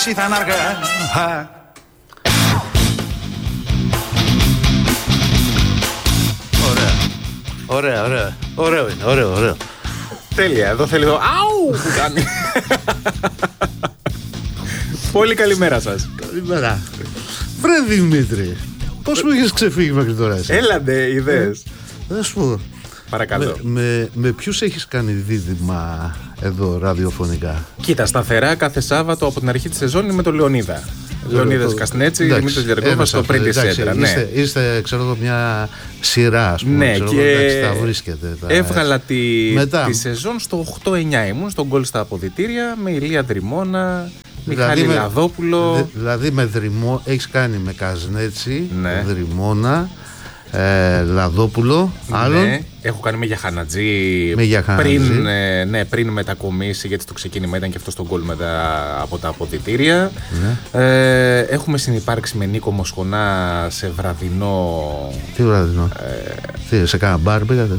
6 θα είναι αργά. Ωραία. Ωραίο είναι, ωραίο. Τέλεια, εδώ θέλει εδώ. Αου! Που κάνει. Πολύ καλημέρα σας. Καλημέρα. Βρε Δημήτρη, πώς μου είχες ξεφύγει μέχρι τώρα εσύ? Έλαντε, ιδέες. Θα σου πω. Παρακαλώ. Με ποιους έχεις κάνει δίδυμα εδώ ραδιοφωνικά? Κοίτα, σταθερά κάθε Σάββατο από την αρχή της σεζόν είναι με τον Λεωνίδα. Λεωνίδας Καστνέτσι, Δημήτρης Γεργόφας στο Pretty Center. Ναι. Είστε, ξέρω εγώ, μια σειρά, ας πούμε. Ναι, ξέρω, και εντάξει, τα βρίσκετε. έβγαλα τη σεζόν στο 8-9 ήμουν, στον γκολ στα αποδυτήρια, με Ηλία Δρυμώνα, Μιχάλη Λαδόπουλο. Δηλαδή με Δρυμό, έχεις κάνει με Καζνέτσι, ναι. Δρυμώνα, Λαδόπουλο, άλλον. Ναι, έχω κάνει με Γιαχανατζή πριν μετακομίσει, γιατί το ξεκίνημα ήταν και αυτό στον γκολ από τα αποδυτήρια. Ναι. Έχουμε συνυπάρξει με Νίκο Μοσχονά σε βραδινό. Τι βραδινό? Σε κάνα μπαρ πήγατε?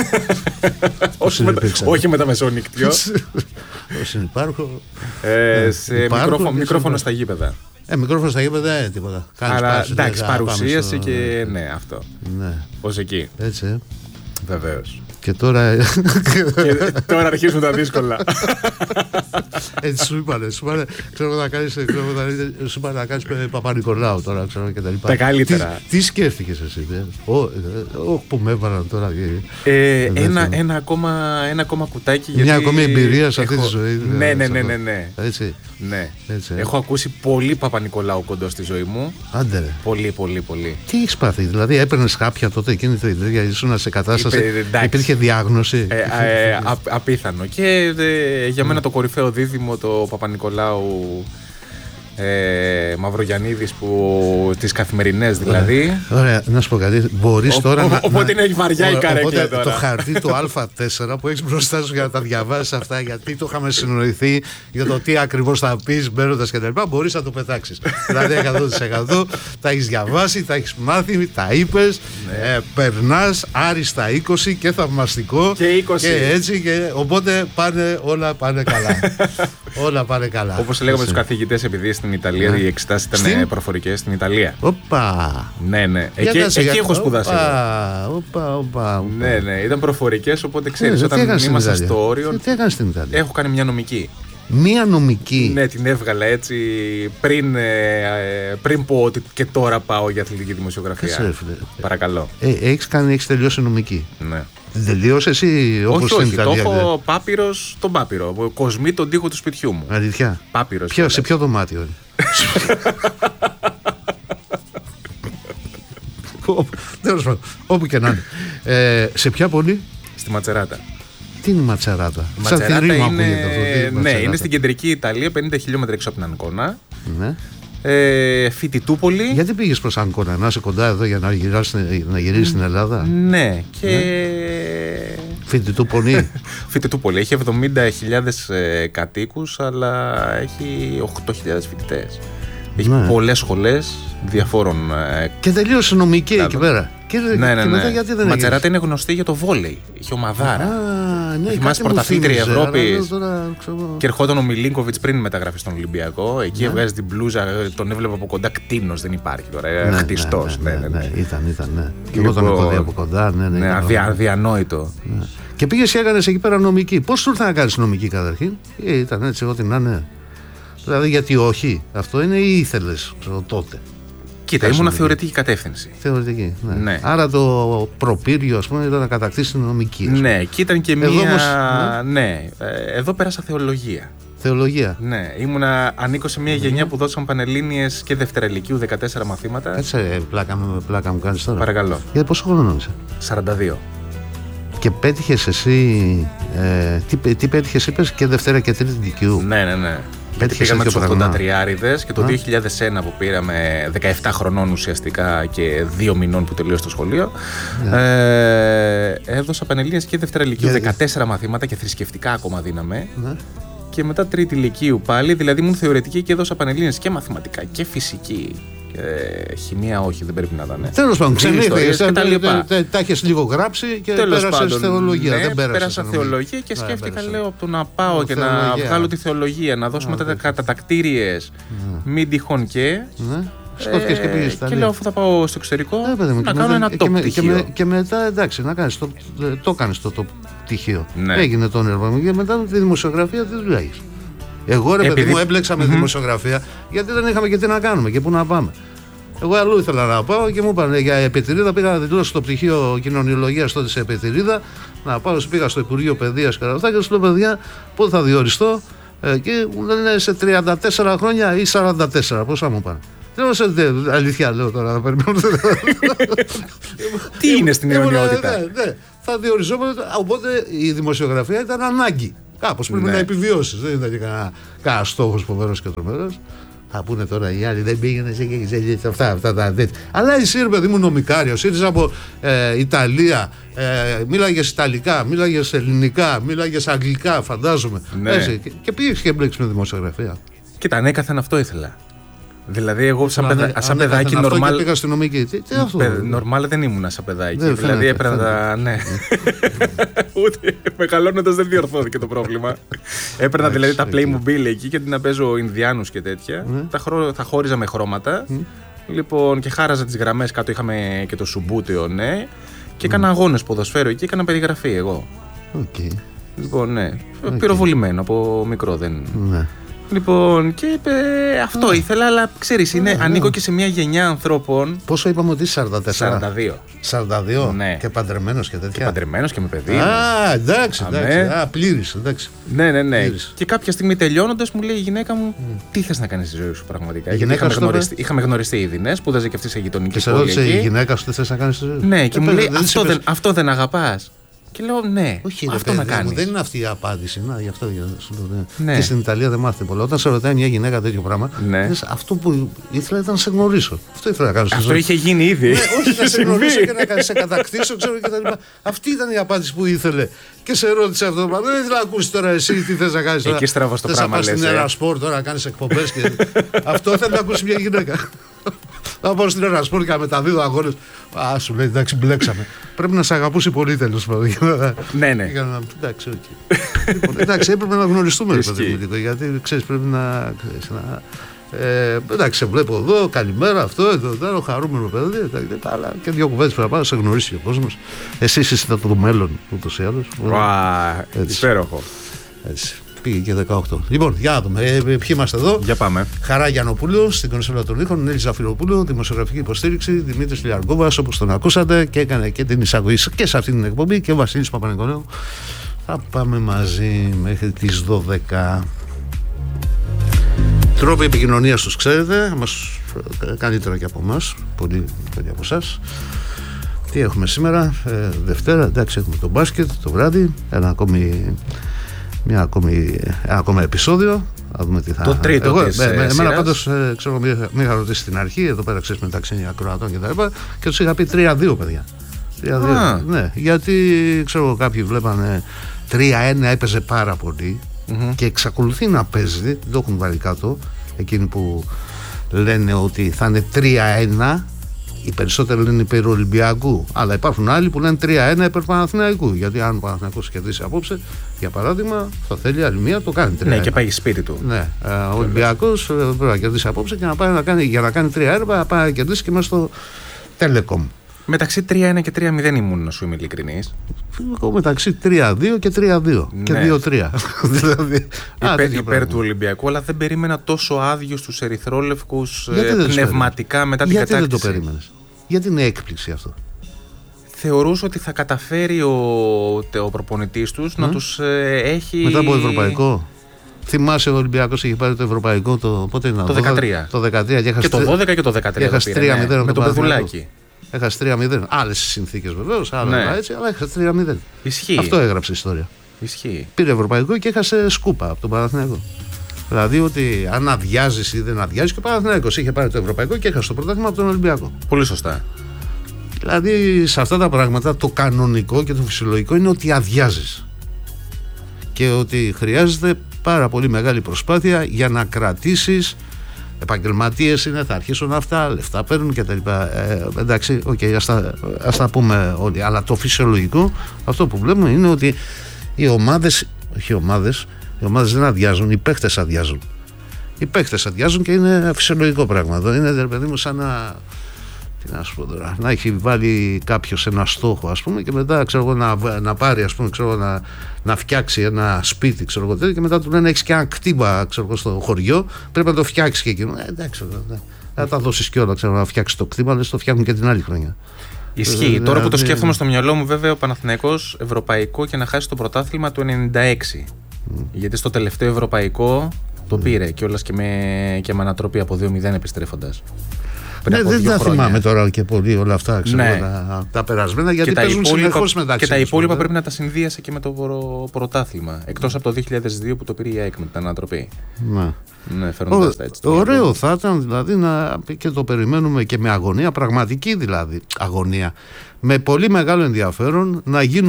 Όχι με τα μεσόνικτιο. Συνυπάρχω. Σε μικρόφωνο στα γήπεδα. Μικρόφωνο στα γήπεδα, τίποτα. Αλλά εντάξει, παρουσίαση και ναι, αυτό. Ναι. Ως εκεί. Έτσι. Βεβαίως. Και τώρα. Τώρα αρχίζουν τα δύσκολα. Έτσι σου είπανε. Ξέρω να κάνεις. Σου είπανε να κάνεις Παπα-Νικολάου τώρα, ξέρω και τα λοιπά. Τα καλύτερα. Τι σκέφτηκες εσύ? Που με έβαλαν τώρα. Ένα ακόμα κουτάκι. Μια ακόμη εμπειρία σε αυτή τη ζωή. Ναι. Έτσι. Ναι. Έχω ακούσει πολύ Παπα-Νικολάου κοντό στη ζωή μου. Άντε ρε. Πολύ. Τι έχεις πάθει? Δηλαδή έπαιρνες κάποια τότε εκείνη τη ηλικία, ήσουν σε κατάσταση? Υπήρχε διάγνωση? Απίθανο. Και για μένα το κορυφαίο δίδυμο, το Παπα-Νικολάου Μαυρογιαννίδης, που τις καθημερινές δηλαδή. Ωραία, να σου πω κάτι. Μπορείς τώρα οπότε είναι βαριά η καρέκλα τώρα. Το χαρτί το Α4 που έχεις μπροστά σου για να τα διαβάσεις αυτά, γιατί το είχαμε συνοηθεί για το τι ακριβώς θα πεις μπαίνοντας και τα λοιπά, μπορείς να το πετάξεις. Δηλαδή 100% τα έχεις διαβάσει, τα έχεις μάθει, τα είπες, περνάς άριστα 20 και θαυμαστικό και 20 και έτσι, και οπότε όλα πάνε καλά. Όλα πάνε καλά. Όπως λέγαμε στους καθηγητές, επειδή στην Ιταλία οι εξετάσεις ήταν προφορικές, στην Ιταλία. Οπα. Ναι. Εκεί έχω σπουδάσει. Οπα. Ναι, ήταν προφορικές, οπότε ξέρεις, όταν ήμασταν στο όριο. Τι έκανες στην Ιταλία? Έχω κάνει μια νομική. Μία νομική? Ναι, την έβγαλα έτσι πριν πω ότι και τώρα πάω για αθλητική δημοσιογραφία. Παρακαλώ. Έχεις τελειώσει νομική? Ναι. Την τελείωσες εσύ όπως στην Ιταλία? Το έχω τον Πάπυρο. Κοσμεί τον τοίχο του σπιτιού μου. Αλήθεια? Πάπυρος. Σε ποιο δωμάτιο? Τέλος πάντων, όπου και να είναι. Σε ποια πόλη? Στη Ματσεράτα. Τι είναι η Ματσεράτα? Σαν τη ρήμα ακούγεται αυτό. Ναι, είναι στην κεντρική Ιταλία, 50 χιλιόμετρα έξω από την Ανκόνα. Ναι. Φοιτητούπολη. Γιατί πήγες προς Ανκόνα? Να είσαι κοντά εδώ για να γυρίσεις στην Ελλάδα? Ναι, και Φοιτητούπολη. Φοιτητούπολη. Έχει 70.000 κατοίκους, αλλά έχει 8.000 φοιτητές. Έχει πολλές σχολές διαφόρων. Και τελείωσε νομική εκεί πέρα. Ναι. Ματσεράτα είναι γνωστή για το βόλεϊ. Είχε ομαδάρα. Θυμάσαι πρωταθλήτρια Ευρώπης. Και ερχόταν ο Μιλίνκοβιτς πριν μεταγραφεί στον Ολυμπιακό. Εκεί έβγαζε την μπλούζα, τον έβλεπε από κοντά. Κτίνος δεν υπάρχει τώρα. Χτιστός. Ναι. Ήταν. Και εγώ τον έχω δει από κοντά. Ναι, αδιανόητο. Και πήγες και έκανες εκεί πέρα νομική. Πώς σου ήρθε να κάνεις νομική καταρχήν? Ήταν έτσι, ό,τι να είναι? Δηλαδή, γιατί όχι? Αυτό είναι, ή ήθελες τότε? Κοίτα, ήμουν θεωρητική κατεύθυνση. Θεωρητική, ναι. Άρα το προπύργιο, ας πούμε, ήταν να κατακτήσει την νομική. Ναι, και ήταν και μία. Όμως, εδώ πέρασα θεολογία. Θεολογία. Ναι, ανήκω σε μια γενιά που δώσαν πανελλήνιες και δευτεραλικίου 14 μαθήματα. Έτσι, πλάκα μου κάνεις τώρα. Παρακαλώ. Γιατί πόσο χρόνο είσαι? 42. Και πέτυχες εσύ. Τι πέτυχες, είπες, και Δευτέρα και Τρίτη Λυκειού? Ναι. Πήγαμε τους 83'ριδες και το 2001 που πήραμε 17 χρονών ουσιαστικά και 2 μηνών που τελείωσε το σχολείο, έδωσα πανελλήνιες και Δευτέρα Λυκείου 14 μαθήματα και θρησκευτικά ακόμα δίναμε. Και μετά Τρίτη Λυκείου πάλι, δηλαδή ήμουν θεωρητική και έδωσα πανελλήνιες και μαθηματικά και φυσική. Χημεία, όχι, δεν πρέπει να ήταν. Τέλος πάντων, ξενύχτηκες. Τα έχεις λίγο γράψει και πέρασες θεολογία. Ναι, πέρασα θεολογία και σκέφτηκα, λέω, από το να πάω και να βγάλω τη θεολογία, να δώσουμε τα κατατακτήριες μη τυχόν και. Σκόφηκες και πήγες και λέω, αφού θα πάω στο εξωτερικό, να κάνω ένα top πτυχίο. Και μετά, εντάξει, να κάνεις το κάνεις το top πτυχίο. Έγινε το όνειρο μου και μετά τη δημοσιογραφία τι δουλειά έχεις. Εγώ ρε παιδί μου έμπλεξα με δημοσιογραφία γιατί δεν είχαμε και τι να κάνουμε και πού να πάμε. Εγώ αλλού ήθελα να πάω και μου είπαν για Επιτηρίδα. Πήγα να δηλώσω στο πτυχίο κοινωνιολογίας τότε σε Επιτηρίδα. Να πάω, πήγα στο Υπουργείο Παιδείας και αυτά και στο παιδιά πότε θα διοριστώ. Και μου λένε σε 34 χρόνια ή 44. Πόσα μου πάνε. Αλήθεια λέω τώρα να περιμένω. Τι είναι στην αιωνιότητα. Θα διοριζόμαστε. Οπότε η δημοσιογραφία ήταν ανάγκη. Κάπως πρέπει να επιβιώσεις. Δεν ήταν και κανένα στόχος φοβερός και τρομερός. Θα πούνε τώρα οι άλλοι δεν πήγαινε σε αυτά τα τέτοια. Αλλά εσύ ρε παιδί μου νομικάριος, ήρθες από Ιταλία, μίλαγες Ιταλικά, μίλαγες ελληνικά, μίλαγες αγγλικά, φαντάζομαι. Και πήγες και μπλέξεις με δημοσιογραφία. Κοίτα, ανέκαθεν αυτό ήθελα. Δηλαδή, εγώ σαν παιδάκι νορμάλ. Πήγα στην νομική. Τι αυτό. Νορμάλ δεν ήμουν σαν παιδάκι. Δηλαδή έπαιρνα. Ναι. Ούτε μεγαλώνοντας δεν διορθώθηκε το πρόβλημα. Έπαιρνα δηλαδή τα Playmobil εκεί και να παίζω Ινδιάνους και τέτοια. Τα χώριζα με χρώματα. Λοιπόν, και χάραζα τις γραμμές κάτω. Είχαμε και το σουμπούτιο, ναι. Και έκανα αγώνες ποδοσφαίρου εκεί, έκανα περιγραφή εγώ. Λοιπόν, ναι. Πυροβολημένο από μικρό δεν. Λοιπόν, και είπε αυτό ήθελα, αλλά ξέρεις, ανήκω και σε μια γενιά ανθρώπων. Πόσο είπαμε ότι είσαι 42. 42, ναι. Και παντρεμένος και τέτοια. Και παντρεμένος και με παιδί. Εντάξει. Πλήρης, εντάξει. Ναι. Πλήρης. Και κάποια στιγμή τελειώνοντας μου λέει η γυναίκα μου, τι θες να κάνεις στη ζωή σου πραγματικά. Γιατί είχαμε γνωριστεί ήδη, ναι, σπούδαζε και αυτή σε γειτονική πόλη. Και σε ρώτησε η γυναίκα σου τι θες να κάνεις στη ζωή σου. Ναι, και μου λέει αυτό δεν αγαπάς. Και λέω ναι, όχι, αυτό να κάνεις. Δεν είναι αυτή η απάντηση. Γι' αυτό ναι. Και στην Ιταλία δεν μάθετε πολλά. Όταν σε ρωτάει μια γυναίκα τέτοιο πράγμα, λες, αυτό που ήθελα ήταν να σε γνωρίσω. Αυτό ήθελα να κάνω. Αυτό είχε γίνει ήδη. Όχι να σε γνωρίσω και να σε κατακτήσω, ξέρω κτλ. Αυτή ήταν η απάντηση που ήθελε. Και σε ρώτησε αυτό το πράγμα. Δεν ήθελα να ακούσει τώρα εσύ τι θες να κάνεις. Εκεί στραβώ στο πράγμα. Θες να πας στην Ερασπορ τώρα να κάνεις εκπομπές. Αυτό θέλει να ακούσει μια γυναίκα. Θα πάω στην Ερασπορ και να μεταδίδω αγώνες. Σου λέει εντάξει, μπλέξαμε. Πρέπει να σε αγαπούσει πολύ τέλος πάντων. Ναι. Εντάξει, εντάξει, έπρεπε να γνωριστούμε. Γιατί ξέρεις, πρέπει να. Εντάξει, σε βλέπω εδώ, καλημέρα, αυτό, εδώ, χαρούμενο παιδί. Αλλά και δύο κουβέντες πρέπει να πάω, σε γνωρίσει ο κόσμος. Εσύ είσαι το μέλλον ούτως ή άλλως. Υπέροχο. Έτσι. Πήγε και 18. Λοιπόν, για να δούμε. Ποιοι είμαστε εδώ. Για πάμε. Χαρά Γιαννοπούλου στην κονσόλα των ήχων. Νέλη Ζαφυροπούλου, δημοσιογραφική υποστήριξη. Δημήτρης Λιαργκόβας, όπως τον ακούσατε και έκανε και την εισαγωγή και σε αυτή την εκπομπή. Και ο Βασίλης Παπα-Νικολάου. Θα πάμε μαζί μέχρι τις 12. Τρόποι επικοινωνίας τους ξέρετε. Μας καλύτερα και από εμάς. Πολύ από εσάς. Τι έχουμε σήμερα. Δευτέρα. Εντάξει, έχουμε το μπάσκετ το βράδυ. Ένα ακόμα επεισόδιο. Θα δούμε τι θα. Το τρίτο της εμένα πάντως ξέρω, με είχα ρωτήσει στην αρχή, εδώ πέρα ξέρεις μεταξύ ακροατών και τα λοιπά, και τους είχα πει 3-2 παιδιά. 3-2. Ναι, γιατί ξέρω κάποιοι βλέπανε 3-1 έπαιζε πάρα πολύ και εξακολουθεί να παίζει, δεν το έχουν βάλει κάτω εκείνοι που λένε ότι θα είναι 3-1. Οι περισσότεροι λένε υπέρ Ολυμπιακού, αλλά υπάρχουν άλλοι που λένε 3-1 υπέρ Παναθηναϊκού. Γιατί αν ο Παναθηναϊκός κερδίσει απόψε, για παράδειγμα, θα θέλει άλλη μία, το κάνει 3-1. Ναι, και πάει σπίτι του. Ναι, ο Ολυμπιακός πρέπει να κερδίσει απόψε και για να κάνει 3-1 πάει να κερδίσει και μέσα στο Telecom. Μεταξύ 3-1 και 3-0 ήμουν, να σου είμαι ειλικρινής. Μεταξύ 3-2 και 3-2 και 2-3. Δηλαδή, υπέρ του Ολυμπιακού, αλλά δεν περίμενα τόσο άδειο στους ερυθρόλευκους πνευματικά μετά την κατάκτηση. Γιατί δεν το περίμενες? Γιατί είναι έκπληξη αυτό? Θεωρούσα ότι θα καταφέρει ο προπονητής τους να τους έχει. Μετά από ευρωπαϊκό. Θυμάσαι ο Ολυμπιακός είχε πάρει το ευρωπαϊκό πότε είναι, το 13. Το 13 και το 12 και το 13. Έχασε 3-0 με το Πεδουλάκι. Έχασε 3-0. Άλλες συνθήκες βεβαίως, έτσι, αλλά έχασε 3-0. Ισχύει. Αυτό έγραψε η ιστορία. Ισχύει. Πήρε ευρωπαϊκό και έχασε σκούπα από τον Παναθηναϊκό. Δηλαδή ότι αν αδειάζεις ή δεν αδειάζεις, και ο Παναθηναϊκός είχε πάρει το ευρωπαϊκό και έχασε το πρωτάθλημα από τον Ολυμπιακό. Πολύ σωστά. Δηλαδή σε αυτά τα πράγματα το κανονικό και το φυσιολογικό είναι ότι αδειάζεις. Και ότι χρειάζεται πάρα πολύ μεγάλη προσπάθεια για να κρατήσεις επαγγελματίες είναι, θα αρχίσουν αυτά, λεφτά παίρνουν κτλ. Εντάξει, ας τα πούμε όλοι. Αλλά το φυσιολογικό, αυτό που βλέπουμε είναι ότι οι ομάδες δεν αδειάζουν, οι παίκτες αδειάζουν. Οι παίκτες αδειάζουν και είναι φυσιολογικό πράγμα. Είναι, παιδί μου, σαν να. Τι να σου πω τώρα, να έχει βάλει κάποιος ένα στόχο, ας πούμε, και μετά να πάρει, ας πούμε, να φτιάξει ένα σπίτι, και μετά του λένε: έχεις και ένα κτήμα, στο χωριό, πρέπει να το φτιάξει και εκείνο. Εντάξει, θα τα δώσεις κιόλα, να φτιάξει το κτήμα, αλλά το φτιάχνουν και την άλλη χρονιά. Ισχύει. Τώρα που το σκέφτομαι στο μυαλό μου, βέβαια, ο Παναθηναϊκός ευρωπαϊκό και να χάσει το πρωτάθλημα του 96. Γιατί στο τελευταίο ευρωπαϊκό το πήρε κιόλας και με ανατροπή από 2-0 επιστρέφοντας. Ναι, δεν τα θυμάμαι τώρα και πολύ όλα αυτά, τα περασμένα, γιατί παίζουν συνεχώς μεταξύ. Και τα υπόλοιπα πρέπει να τα συνδύασε και με το πρωτάθλημα. Εκτός από το 2002 που το πήρε η ΑΕΚ με την ανατροπή. Ναι, φέρνοντας τα έτσι. Ωραίο θα ήταν, δηλαδή, και το περιμένουμε και με αγωνία, πραγματική δηλαδή αγωνία. Με πολύ μεγάλο ενδιαφέρον να γίνουν